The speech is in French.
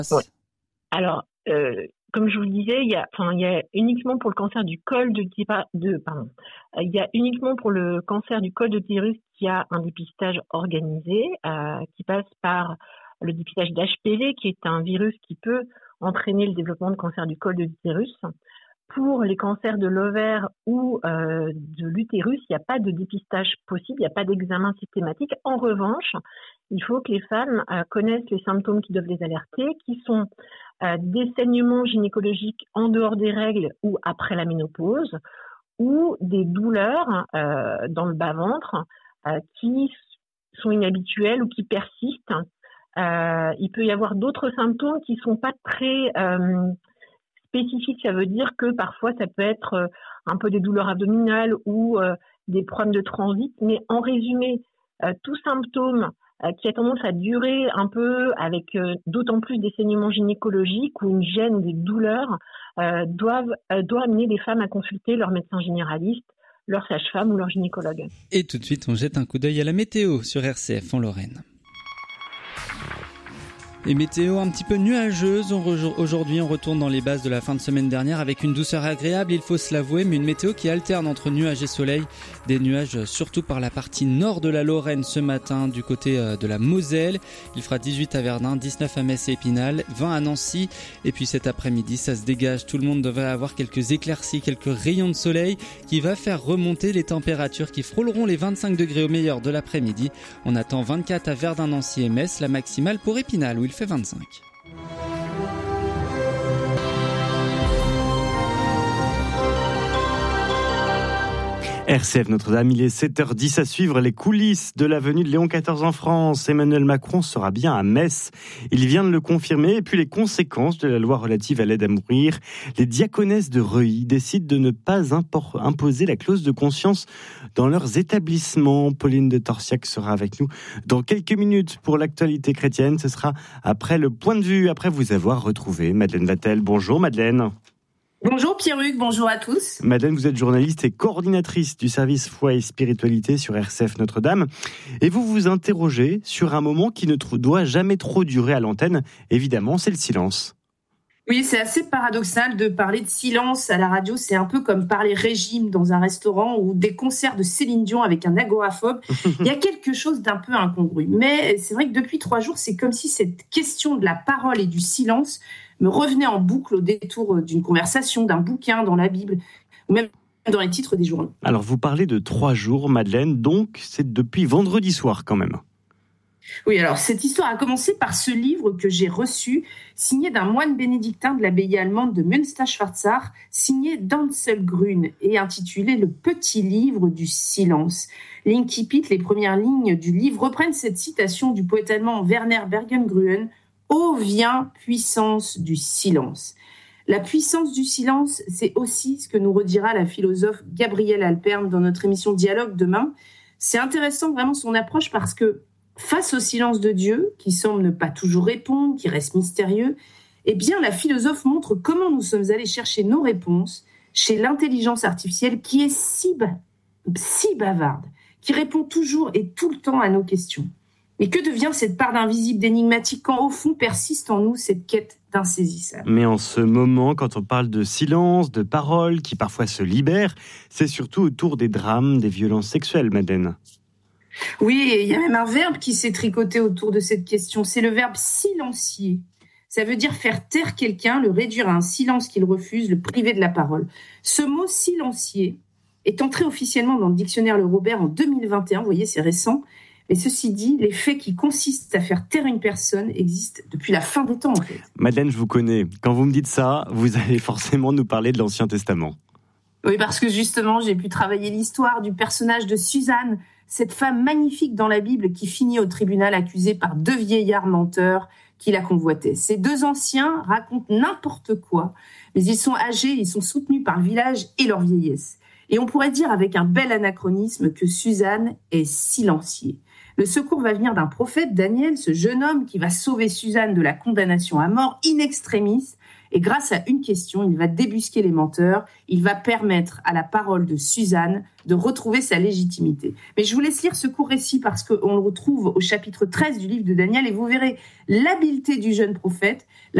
Ouais. Alors, comme je vous le disais, il y a uniquement pour le cancer du col il y a uniquement pour le cancer du col de l'utérus qu'il y a un dépistage organisé qui passe par le dépistage d'HPV, qui est un virus qui peut entraîner le développement de cancer du col de l'utérus. Pour les cancers de l'ovaire ou de l'utérus, il n'y a pas de dépistage possible, il n'y a pas d'examen systématique. En revanche, il faut que les femmes connaissent les symptômes qui doivent les alerter, qui sont des saignements gynécologiques en dehors des règles ou après la ménopause, ou des douleurs dans le bas-ventre qui sont inhabituelles ou qui persistent. Il peut y avoir d'autres symptômes qui ne sont pas très spécifique, ça veut dire que parfois ça peut être un peu des douleurs abdominales ou des problèmes de transit, mais en résumé, tout symptôme qui a tendance à durer un peu avec d'autant plus des saignements gynécologiques ou une gêne ou des douleurs doit amener les femmes à consulter leur médecin généraliste, leur sage-femme ou leur gynécologue. Et tout de suite, on jette un coup d'œil à la météo sur RCF en Lorraine. Et météo un petit peu nuageuse. Aujourd'hui, on retourne dans les bases de la fin de semaine dernière avec une douceur agréable, il faut se l'avouer, mais une météo qui alterne entre nuages et soleil. Des nuages surtout par la partie nord de la Lorraine ce matin, du côté de la Moselle. Il fera 18 à Verdun, 19 à Metz et Épinal, 20 à Nancy. Et puis cet après-midi, ça se dégage. Tout le monde devrait avoir quelques éclaircies, quelques rayons de soleil qui va faire remonter les températures qui frôleront les 25 degrés au meilleur de l'après-midi. On attend 24 à Verdun, Nancy et Metz, la maximale pour Épinal où il fait 25. RCF Notre-Dame, il est 7h10 à suivre les coulisses de la venue de Léon XIV en France. Emmanuel Macron sera bien à Metz. Il vient de le confirmer. Et puis les conséquences de la loi relative à l'aide à mourir. Les diaconesses de Reuilly décident de ne pas imposer la clause de conscience dans leurs établissements. Pauline de Torsiac sera avec nous dans quelques minutes pour l'actualité chrétienne. Ce sera après le point de vue, après vous avoir retrouvé. Madeleine Vatel. Bonjour Madeleine. Bonjour Pierruc, bonjour à tous. Madeleine, vous êtes journaliste et coordinatrice du service Foi et Spiritualité sur RCF Notre-Dame. Et vous vous interrogez sur un moment qui ne doit jamais trop durer à l'antenne. Évidemment, c'est le silence. Oui, c'est assez paradoxal de parler de silence à la radio. C'est un peu comme parler régime dans un restaurant ou des concerts de Céline Dion avec un agoraphobe. Il y a quelque chose d'un peu incongru. Mais c'est vrai que depuis 3 jours, c'est comme si cette question de la parole et du silence me revenait en boucle au détour d'une conversation, d'un bouquin dans la Bible, ou même dans les titres des journaux. Alors vous parlez de 3 jours, Madeleine, donc c'est depuis vendredi soir quand même. Oui, alors cette histoire a commencé par ce livre que j'ai reçu, signé d'un moine bénédictin de l'abbaye allemande de Münster-Schwarzach, signé d'Ansel Grün et intitulé « Le petit livre du silence ». L'incipit, les premières lignes du livre, reprennent cette citation du poète allemand Werner Bergengruen « Ô vient, puissance du silence ». La puissance du silence, c'est aussi ce que nous redira la philosophe Gabrielle Alpern dans notre émission Dialogue demain. C'est intéressant vraiment son approche parce que face au silence de Dieu, qui semble ne pas toujours répondre, qui reste mystérieux, eh bien la philosophe montre comment nous sommes allés chercher nos réponses chez l'intelligence artificielle qui est si bavarde, qui répond toujours et tout le temps à nos questions. Mais que devient cette part d'invisible, d'énigmatique, quand au fond persiste en nous cette quête d'insaisissable ? Mais en ce moment, quand on parle de silence, de paroles qui parfois se libèrent, c'est surtout autour des drames, des violences sexuelles, Madeleine. Oui, il y a même un verbe qui s'est tricoté autour de cette question, c'est le verbe silencier. Ça veut dire faire taire quelqu'un, le réduire à un silence qu'il refuse, le priver de la parole. Ce mot silencier est entré officiellement dans le dictionnaire Le Robert en 2021, vous voyez, c'est récent. Mais ceci dit, les faits qui consistent à faire taire une personne existent depuis la fin des temps, en fait. Madeleine, je vous connais. Quand vous me dites ça, vous allez forcément nous parler de l'Ancien Testament. Oui, parce que justement, j'ai pu travailler l'histoire du personnage de Suzanne, cette femme magnifique dans la Bible qui finit au tribunal accusée par 2 vieillards menteurs qui la convoitaient. Ces 2 anciens racontent n'importe quoi, mais ils sont âgés, ils sont soutenus par le village et leur vieillesse. Et on pourrait dire avec un bel anachronisme que Suzanne est silenciée. Le secours va venir d'un prophète, Daniel, ce jeune homme qui va sauver Suzanne de la condamnation à mort in extremis. Et grâce à une question, il va débusquer les menteurs. Il va permettre à la parole de Suzanne de retrouver sa légitimité. Mais je vous laisse lire ce court récit parce qu'on le retrouve au chapitre 13 du livre de Daniel et vous verrez l'habileté du jeune prophète,